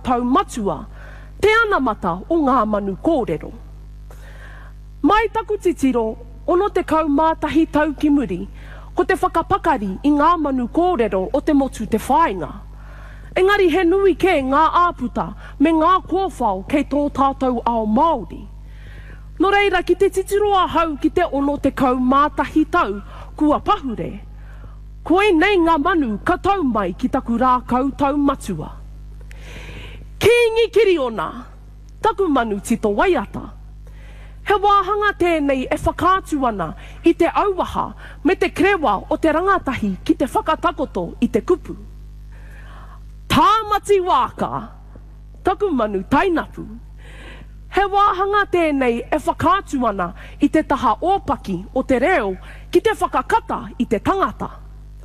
tau matua, te anamata o ngā manu kōrero. Mai taku titiro, ono te kaumātahi tau ki muri, ko te whakapakari i ngā manu kōrero o te motu te whāinga. Engari he nui ke ngā āputa me ngā kōwhao kei tō tātou ao Māori. No reira, ki te titiroa hau ki te ono te kaumātahi tau, kua pahure. Koe nei ngā manu ka tau mai ki taku rā kautau matua. Ki ingi kiri ona, taku manu tito waiata. He wāhanga tēnei e whakātu ana i te auaha me te krewa o te rangatahi ki te whakatakoto i te kupu. Tāmati wāka, taku manu tainapu. He wāhanga tēnei e whakātu ana i te taha ōpaki o te reo ki te whakakata i te tangata.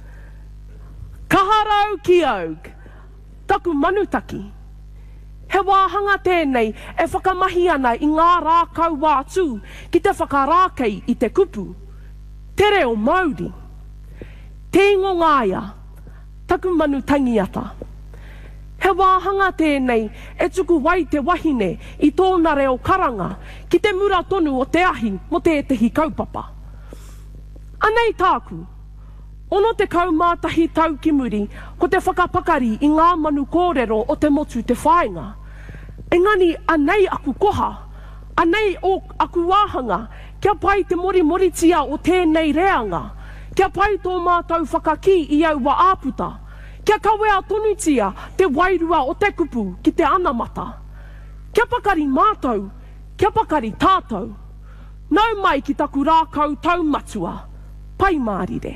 Kaharau ki aug, taku manutaki. He wāhanga tēnei e whakamahi ana i ngā rākau wātū ki te whakarākei i te kupu. Te reo Māori. Te ingo ngāia, taku manu tangiata. He wāhanga tēnei e tuku wai te wahine i tōna reo karanga ki te mura tonu o te ahi mo te etehi kaupapa. Anei tāku, ono te kaumātahi tau ki muri ko te whakapakari i ngā manu kōrero o te motu te whāinga. Engani, anei aku koha, anei o aku wāhanga, kia pai te mori-moritia o tēnei reanga, kia pai tō mātou whakaki i au wa āputa, kia kawea tonutia te wairua o te kupu ki te anamata. Kia pakari mātou, kia pakari tātou, nau mai ki taku rākau tau matua, pai mārire.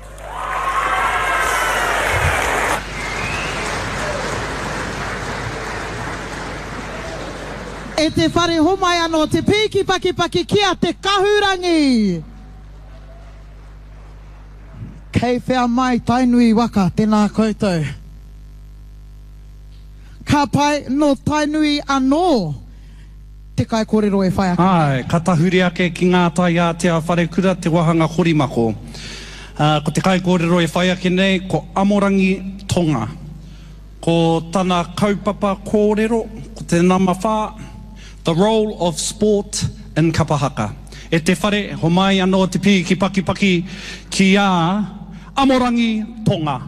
E te whare homai anō te piki paki kia te kahurangi. Kei whea mai tainui waka tēnā koutou. Ka pai no tainui anō te kai kōrero e whai ake. Ai, ka tahuri ake ki ngā tai a te whare kura te wahanga horimako. Ko te kai kōrero e whai ake nei, ko Amorangi Tonga. Ko tana kaupapa kōrero, ko te nama whā, the role of sport in kapahaka. E te whare, ho mai anō te piki paki ki a Amorangi Tonga.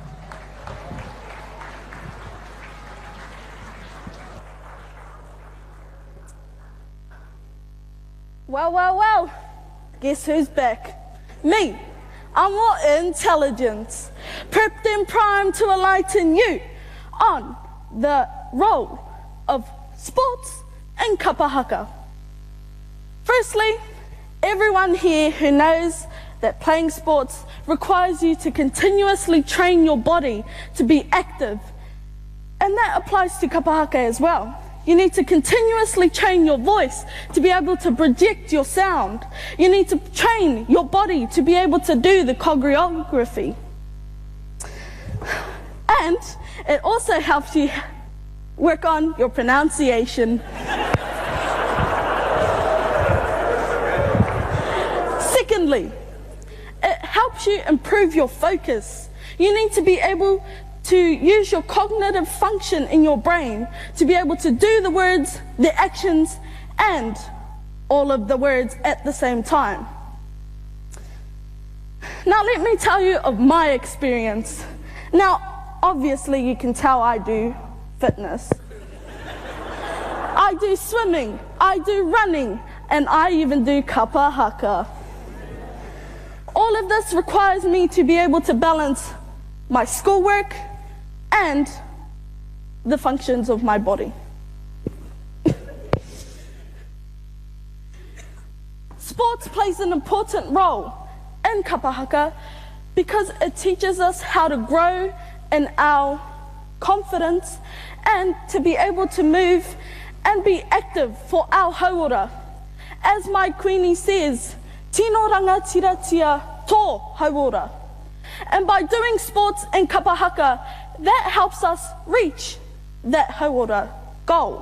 Well, guess who's back? Me. I'm more intelligence, prepped and primed to enlighten you on the role of sports and kapahaka. Firstly, everyone here who knows that playing sports requires you to continuously train your body to be active, and that applies to kapahaka as well. You need to continuously train your voice to be able to project your sound. You need to train your body to be able to do the choreography. And it also helps you work on your pronunciation. Secondly, it helps you improve your focus. You need to be able to use your cognitive function in your brain to be able to do the words, the actions, and all of the words at the same time. Now let me tell you of my experience. Now, obviously you can tell I do fitness. I do swimming, I do running, and I even do kapahaka. All of this requires me to be able to balance my schoolwork and the functions of my body. Sports plays an important role in kapahaka because it teaches us how to grow in our confidence and to be able to move and be active for our hauora. As my queenie says, tino rangatiratia tō hauora. And by doing sports and kapahaka, that helps us reach that hauora goal.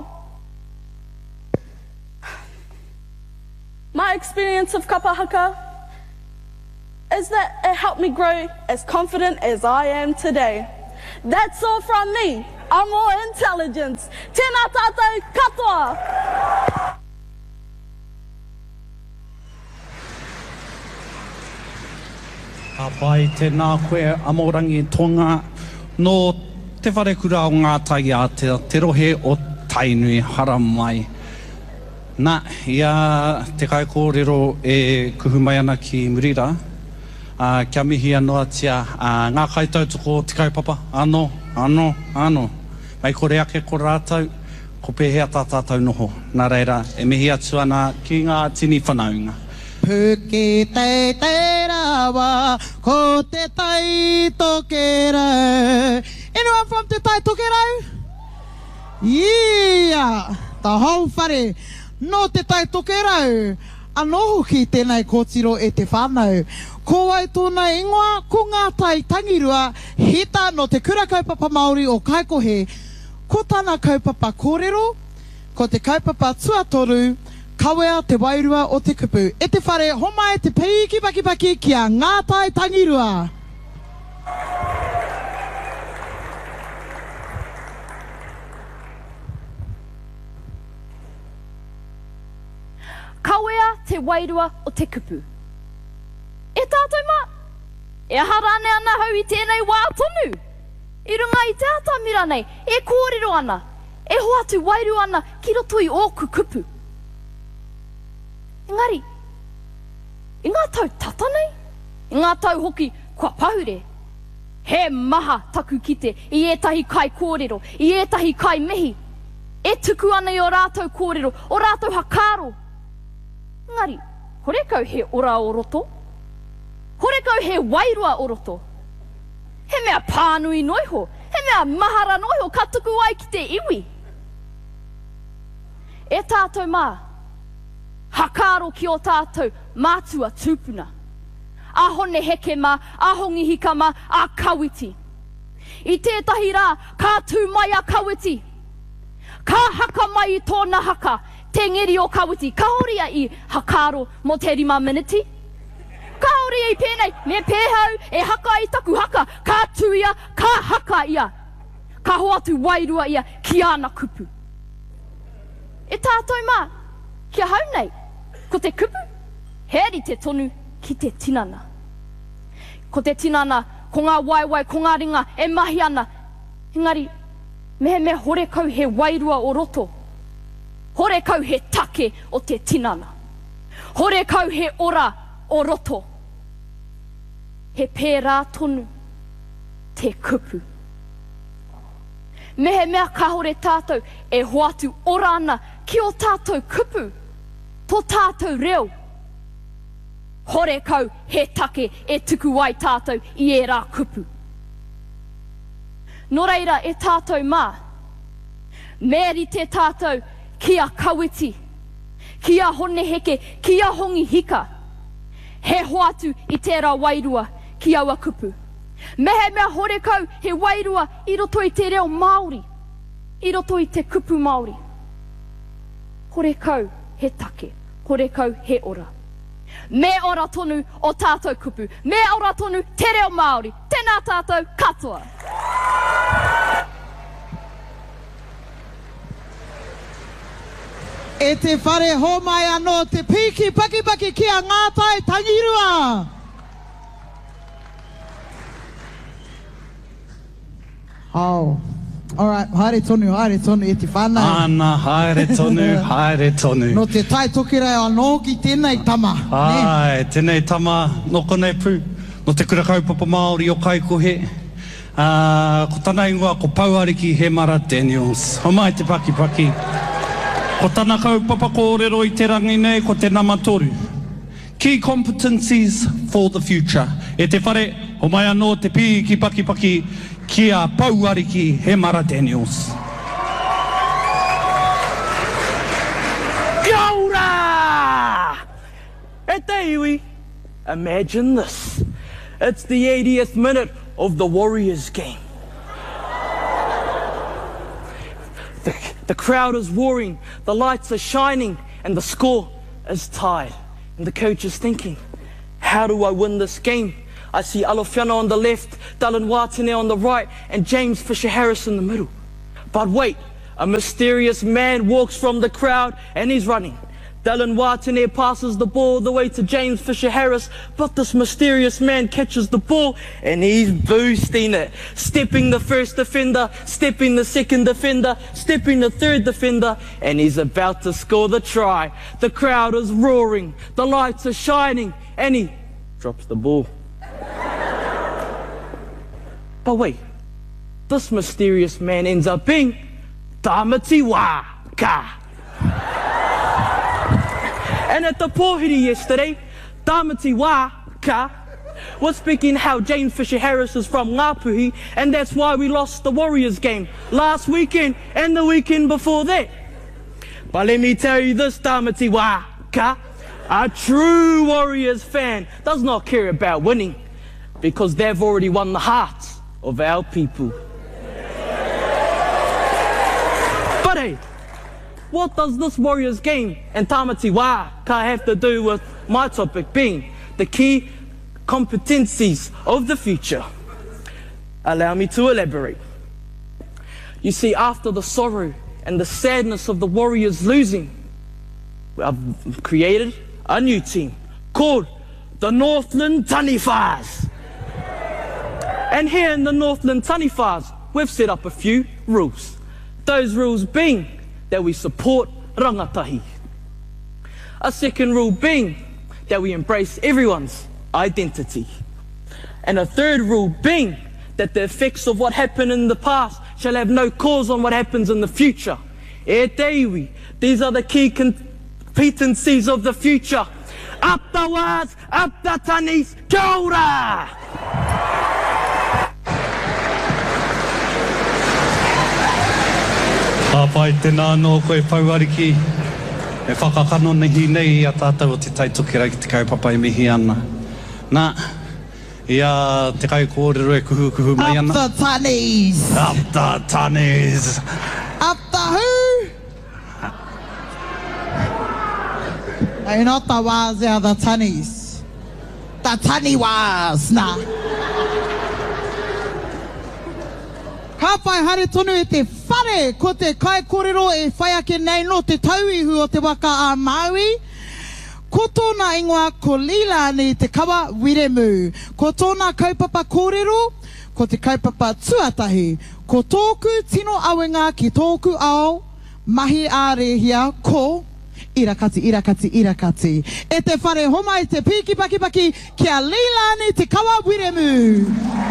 My experience of kapahaka is that it helped me grow as confident as I am today. That's all from me. amo intelligence. Tēnā tātou katoa. A pai tēnā koe Amorangi Tonga no te wharekura o Ngātai Aotea, te rohe o Tainui Haramai. Nā, ia te kai kōrero e kuhu mai ana ki Murira. Kia mihi anoa tia ngā kaitautoko te kaupapa. Ano. Mai kore ake ko rātou, ko pēhea tā tātou noho. Nā reira, e mihi atu ana ki ngā tini whanaunga. Puki te te rawa, ko te tai tokerau. Anyone from te tai tokerau? Yeah! Tā hau whare, no te tai tokerau. Anoho ki tēnei kōtiro e te whānau. Ko ai tōna ingoa, ko ngā tai tangirua, hita no te kura kaupapa Māori o Kaikohe. Ko tāna kaupapa kōrero, ko te kaupapa tuatoru, kawea te wairua o te kupu. E te whare, homai te peiki paki ki a Ngātai Tangirua. Kawea te wairua o te kupu. E tātou mā, e harane ana hau i tēnei wā tonu. I runga i te atamira nei, e kōrero ana, e hoa tu wairua ana ki roto i ōku kupu. Engari, i ngā tau tata nei, i ngā tau hoki kua pahure, he maha taku kite i ētahi kai kōrero, i ētahi kai mihi, e tuku ana i o rātou kōrero, o rātou hakaro. Engari, hore kau he ora o roto, hore kau he wairua o roto, he mea pānui noiho, he mea mahara noiho, ka tuku ai ki te iwi. E tātou mā, hakaro ki o tātou mātua tūpuna. Ahone heke mā, ahongi hika mā, a kawiti. I tētahi rā, ka tū mai a kawiti. Ka haka mai i tōna haka, te ngeri o kawiti. Ka horia i hakaro mo te 5 miniti. Ka horia i pēnei, me pēhau, e haka i taku haka. Ka tū ia, ka haka ia. Ka hoa tu wairua ia, ki ana kupu. E tātou mā, kia hau nei, ko te kupu, heari te tonu ki te tinana. Ko te tinana, ko ngā waiwai, ko ngā ringa, e mahi ana. Engari, me hore kau he wairua o roto. Hore kau he take o te tinana. Hore kau he ora o roto. He pērā tonu, te kupu. Mehe mea ka hore tātou e hoatu ora ana ki o tātou kupu, tō tātou reo. Hore kau he take e tuku ai tātou i e rā kupu. Nō reira e tātou mā, meri te tātou ki a kawiti, ki a hone heke, ki a hongi hika. He hoatu i tērā wairua ki aua kupu. Mehe mea hore kau he wairua i roto i te reo Māori, i roto i te kupu Māori. Hore kau he take, hore kau he ora. Me ora tonu o tātou kupu, me ora tonu te reo Māori, tēnā tātou katoa. E te whare homai anō te piki paki ki a Ngātai Tangirua. Oh, all right, haere tonu e te whānau. Ana, haere tonu. No te tai tokera anō ki tēnei tama. Ai, tēnei tama, no konei pū, no te kura kaupapa Māori o Kaikohe. Ko tāna ingoa, ko Pauariki he Mara Daniels. Homai te paki. Ko tāna kaupapa kōrero i te rangi nei, ko te namatoru. Key competencies for the future. E te whare, homai anō te piki paki ki a Pauariki he Mara Daniels. Kia ora! E te iwi, imagine this. It's the 80th minute of the Warriors game. The crowd is roaring, the lights are shining, and the score is tied. And the coach is thinking, how do I win this game? I see Alofiana on the left, Dylan Watene on the right, and James Fisher-Harris in the middle. But wait, a mysterious man walks from the crowd and he's running. Dylan Watanabe passes the ball all the way to James Fisher-Harris, but this mysterious man catches the ball and he's boosting it, stepping the first defender, stepping the second defender, stepping the third defender, and he's about to score the try. The crowd is roaring, the lights are shining, and he drops the ball. But wait, this mysterious man ends up being Tamati Waka. And at the Pōhiri yesterday, Tamati Waka was speaking how James Fisher-Harris is from Ngāpuhi, and that's why we lost the Warriors game last weekend and the weekend before that. But let me tell you this, Tamati Waka, a true Warriors fan does not care about winning because they've already won the hearts of our people. But hey, what does this Warriors game and Tamati Waka have to do with my topic being the key competencies of the future? Allow me to elaborate. You see, after the sorrow and the sadness of the Warriors losing, I've created a new team called the Northland Taniwhas. And here in the Northland Taniwhas, we've set up a few rules. Those rules being that we support rangatahi. A second rule being that we embrace everyone's identity. And a third rule being that the effects of what happened in the past shall have no cause on what happens in the future. E te iwi, these are the key competencies of the future. Up the words, up the tanis, kia ora! Pāpai tēnā anō koe pauariki, e whakakano nehi nei a tātou o te taitokerau ki te kaupapa e mihi ana. Nā, ia te kai kōrero e kuhu mai ana. Up the tannies! Up the tannies! Up the who? Hey, not the was, they are the tannies. The tanny was, nah. Ka whai hare tonu e te whare ko te kai kōrero e whai ake nei no te tauihu o te waka a Maui. Ko tōna ingoa ko lila ni te kawa wiremu. Ko tōna kaupapa kōrero, ko te kaupapa tuatahi. Ko tōku tino awenga ki tōku ao, mahi ārehia ko irakati, irakati, irakati. E te whare homa i te piki paki paki kia lila ni te kawa wiremu.